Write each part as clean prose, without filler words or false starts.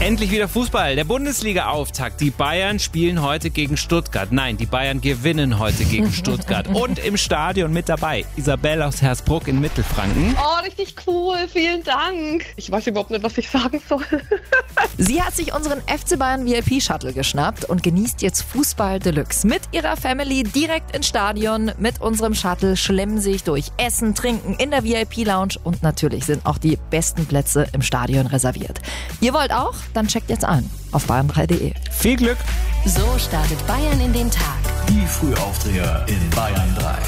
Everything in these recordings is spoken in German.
Endlich wieder Fußball. Der Bundesliga-Auftakt. Die Bayern spielen heute gegen Stuttgart. Nein, die Bayern gewinnen heute gegen Stuttgart. Und im Stadion mit dabei Isabel aus Hersbruck in Mittelfranken. Oh, richtig cool. Vielen Dank. Ich weiß überhaupt nicht, was ich sagen soll. Sie hat sich unseren FC Bayern VIP-Shuttle geschnappt und genießt jetzt Fußball Deluxe. Mit ihrer Family direkt ins Stadion. Mit unserem Shuttle schlemmen sich durch Essen, Trinken in der VIP-Lounge und natürlich sind auch die besten Plätze im Stadion reserviert. Ihr wollt auch? Dann checkt jetzt ein auf bayern3.de. Viel Glück! So startet Bayern in den Tag. Die Frühaufdreher in Bayern 3.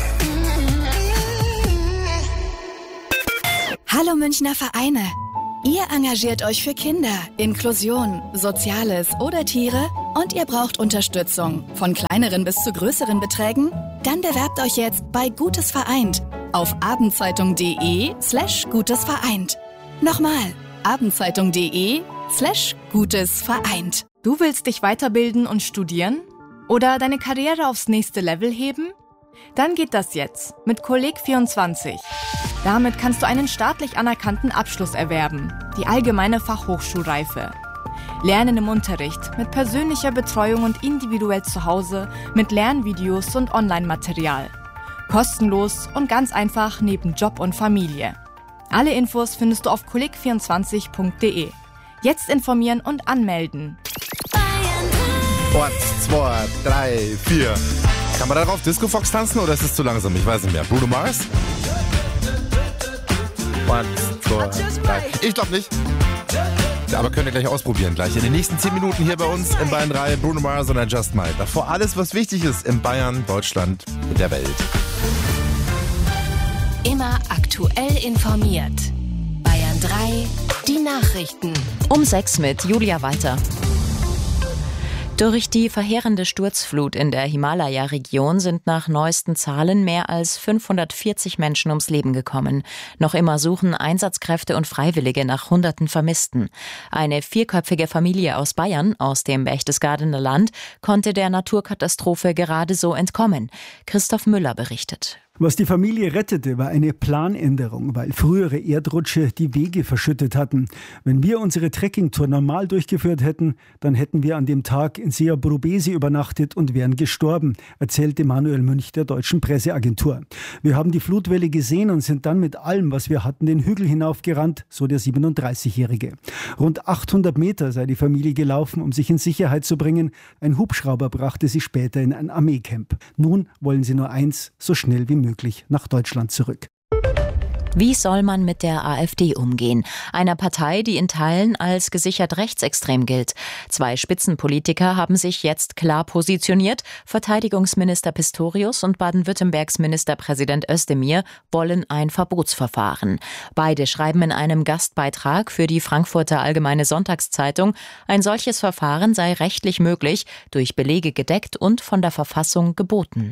Hallo Münchner Vereine. Ihr engagiert euch für Kinder, Inklusion, Soziales oder Tiere und ihr braucht Unterstützung, von kleineren bis zu größeren Beträgen? Dann bewerbt euch jetzt bei Gutes Vereint auf abendzeitung.de/Gutes Vereint. Nochmal, abendzeitung.de/Gutes Vereint. Du willst dich weiterbilden und studieren? Oder deine Karriere aufs nächste Level heben? Dann geht das jetzt mit Kolleg24. Damit kannst du einen staatlich anerkannten Abschluss erwerben, die allgemeine Fachhochschulreife. Lernen im Unterricht, mit persönlicher Betreuung und individuell zu Hause, mit Lernvideos und Online-Material. Kostenlos und ganz einfach neben Job und Familie. Alle Infos findest du auf kolleg24.de. Jetzt informieren und anmelden. 1, 2, 3, 4. Kann man da drauf Disco Fox tanzen oder ist es zu langsam? Ich weiß nicht mehr. Bruno Mars? 1, 2, 3. Ich glaube nicht. Aber könnt ihr gleich ausprobieren. Gleich in den nächsten 10 Minuten hier bei uns in Bayern 3. Bruno Mars und I Just Might. Davor alles, was wichtig ist in Bayern, Deutschland und der Welt. Immer aktuell informiert. Bayern 3, die Nachrichten. Um 6 mit Julia Walter. Durch die verheerende Sturzflut in der Himalaya-Region sind nach neuesten Zahlen mehr als 540 Menschen ums Leben gekommen. Noch immer suchen Einsatzkräfte und Freiwillige nach Hunderten Vermissten. Eine 4-köpfige Familie aus Bayern, aus dem Berchtesgadener Land, konnte der Naturkatastrophe gerade so entkommen. Christoph Müller berichtet. Was die Familie rettete, war eine Planänderung, weil frühere Erdrutsche die Wege verschüttet hatten. Wenn wir unsere Trekkingtour normal durchgeführt hätten, dann hätten wir an dem Tag in Seabrobesi übernachtet und wären gestorben, erzählte Manuel Münch der deutschen Presseagentur. Wir haben die Flutwelle gesehen und sind dann mit allem, was wir hatten, den Hügel hinaufgerannt, so der 37-Jährige. Rund 800 Meter sei die Familie gelaufen, um sich in Sicherheit zu bringen. Ein Hubschrauber brachte sie später in ein Armeecamp. Nun wollen sie nur eins, so schnell wie möglich nach Deutschland zurück. Wie soll man mit der AfD umgehen? Einer Partei, die in Teilen als gesichert rechtsextrem gilt. 2 Spitzenpolitiker haben sich jetzt klar positioniert. Verteidigungsminister Pistorius und Baden-Württembergs Ministerpräsident Özdemir wollen ein Verbotsverfahren. Beide schreiben in einem Gastbeitrag für die Frankfurter Allgemeine Sonntagszeitung, ein solches Verfahren sei rechtlich möglich, durch Belege gedeckt und von der Verfassung geboten.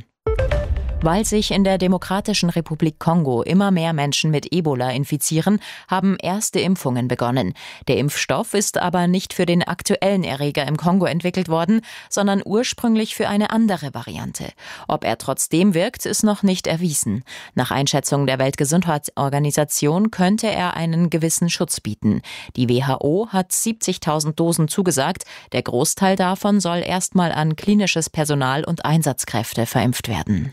Weil sich in der Demokratischen Republik Kongo immer mehr Menschen mit Ebola infizieren, haben erste Impfungen begonnen. Der Impfstoff ist aber nicht für den aktuellen Erreger im Kongo entwickelt worden, sondern ursprünglich für eine andere Variante. Ob er trotzdem wirkt, ist noch nicht erwiesen. Nach Einschätzung der Weltgesundheitsorganisation könnte er einen gewissen Schutz bieten. Die WHO hat 70.000 Dosen zugesagt. Der Großteil davon soll erstmal an klinisches Personal und Einsatzkräfte verimpft werden.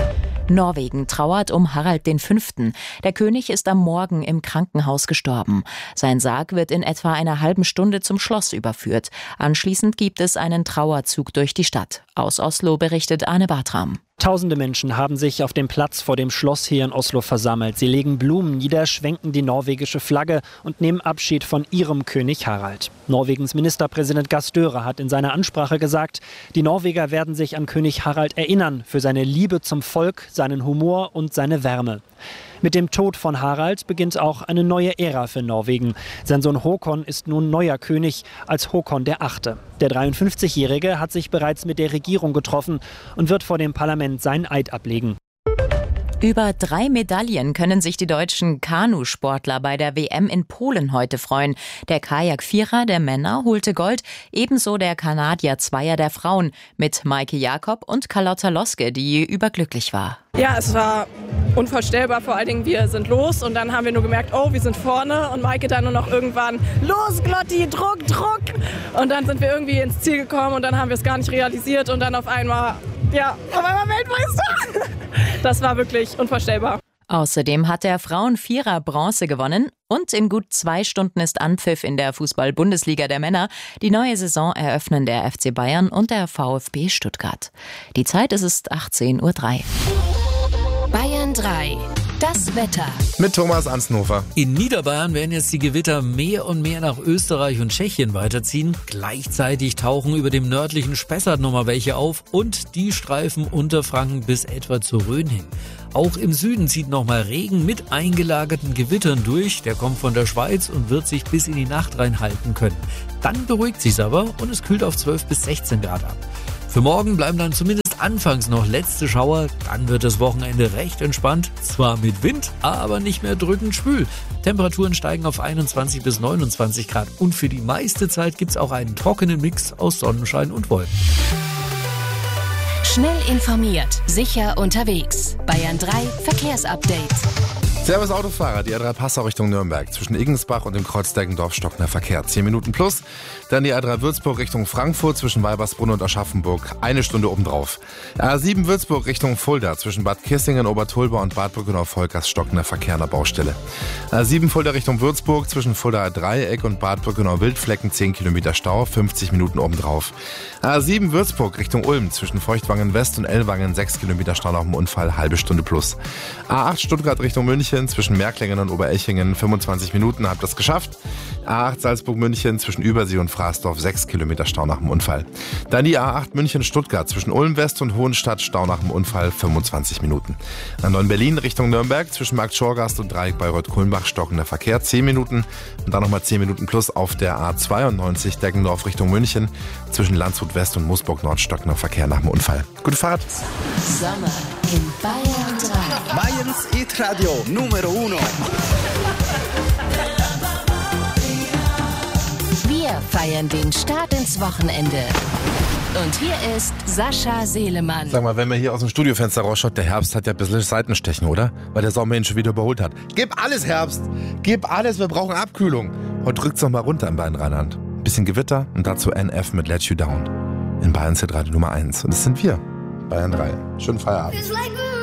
Norwegen trauert um Harald V. Der König ist am Morgen im Krankenhaus gestorben. Sein Sarg wird in etwa einer halben Stunde zum Schloss überführt. Anschließend gibt es einen Trauerzug durch die Stadt. Aus Oslo berichtet Arne Bartram. Tausende Menschen haben sich auf dem Platz vor dem Schloss hier in Oslo versammelt. Sie legen Blumen nieder, schwenken die norwegische Flagge und nehmen Abschied von ihrem König Harald. Norwegens Ministerpräsident Gahr Støre hat in seiner Ansprache gesagt, die Norweger werden sich an König Harald erinnern für seine Liebe zum Volk, seinen Humor und seine Wärme. Mit dem Tod von Harald beginnt auch eine neue Ära für Norwegen. Sein Sohn Håkon ist nun neuer König als Håkon VIII. Der 53-Jährige hat sich bereits mit der Regierung getroffen und wird vor dem Parlament seinen Eid ablegen. Über 3 Medaillen können sich die deutschen Kanusportler bei der WM in Polen heute freuen. Der Kajak-Vierer der Männer holte Gold, ebenso der Kanadier-Zweier der Frauen mit Maike Jakob und Carlotta Loske, die überglücklich war. Ja, es war unvorstellbar, vor allen Dingen wir sind los und dann haben wir nur gemerkt, oh, wir sind vorne und Maike dann nur noch irgendwann, los Glotti, Druck! Und dann sind wir irgendwie ins Ziel gekommen und dann haben wir es gar nicht realisiert und dann auf einmal Weltmeister. Das war wirklich unvorstellbar. Außerdem hat der Frauenvierer Bronze gewonnen und in gut 2 Stunden ist Anpfiff in der Fußball-Bundesliga der Männer. Die neue Saison eröffnen der FC Bayern und der VfB Stuttgart. Die Zeit ist 18:03 Uhr. Bayern 3. Das Wetter. Mit Thomas Ansnofer. In Niederbayern werden jetzt die Gewitter mehr und mehr nach Österreich und Tschechien weiterziehen. Gleichzeitig tauchen über dem nördlichen Spessart nochmal welche auf und die streifen Unterfranken bis etwa zur Rhön hin. Auch im Süden zieht nochmal Regen mit eingelagerten Gewittern durch. Der kommt von der Schweiz und wird sich bis in die Nacht reinhalten können. Dann beruhigt sich's aber und es kühlt auf 12 bis 16 Grad ab. Für morgen bleiben dann zumindest anfangs noch letzte Schauer, dann wird das Wochenende recht entspannt, zwar mit Wind, aber nicht mehr drückend schwül. Temperaturen steigen auf 21 bis 29 Grad und für die meiste Zeit gibt's auch einen trockenen Mix aus Sonnenschein und Wolken. Schnell informiert, sicher unterwegs. Bayern 3 Verkehrsupdate. Servus Autofahrer, die A3 Passau Richtung Nürnberg. Zwischen Igensbach und dem Kreuz Deggendorf stockender Verkehr. 10 Minuten plus. Dann die A3 Würzburg Richtung Frankfurt zwischen Weibersbrunn und Aschaffenburg. 1 Stunde obendrauf. A7 Würzburg Richtung Fulda zwischen Bad Kissingen, Obertulba und Bad Brückenau-Volkers stockender Verkehr an der Baustelle. A7 Fulda Richtung Würzburg zwischen Fuldaer Dreieck und Bad Brückenau-Wildflecken 10 Kilometer Stau, 50 Minuten obendrauf. A7 Würzburg Richtung Ulm zwischen Feuchtwangen West und Ellwangen 6 Kilometer Stau nach dem Unfall, halbe Stunde plus. A8 Stuttgart Richtung München zwischen Märklingen und Oberelchingen 25 Minuten, habt das geschafft. A8 Salzburg-München zwischen Übersee und Fraßdorf 6 Kilometer Stau nach dem Unfall. Dann die A8 München-Stuttgart zwischen Ulm West und Hohenstadt, Stau nach dem Unfall 25 Minuten. A9 Berlin Richtung Nürnberg zwischen Markt Schorgast und Dreieck Bayreuth-Kulmbach stockender Verkehr 10 Minuten und dann nochmal 10 Minuten plus auf der A92 Deggendorf Richtung München zwischen Landshut West und Moosburg Nord stockender Verkehr nach dem Unfall. Gute Fahrt! Sommer in Bayern 3. Bayerns Hit-Radio Numero 1. Wir feiern den Start ins Wochenende. Und hier ist Sascha Selemann. Sag mal, wenn man hier aus dem Studiofenster rausschaut, der Herbst hat ja ein bisschen Seitenstechen, oder? Weil der Sommer ihn schon wieder überholt hat. Gib alles, Herbst! Gib alles, wir brauchen Abkühlung. Heute drückt's noch mal runter in Bayern Rheinland. Bisschen Gewitter und dazu NF mit Let You Down. In Bayerns Hit-Radio Nummer 1. Und das sind wir. Bayern 3. Schönen Feierabend.